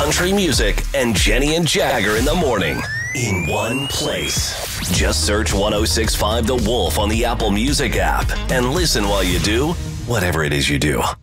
country music and Jenny and Jagger in the morning in one place. Just search 106.5 The Wolf on the Apple Music app and listen while you do whatever it is you do.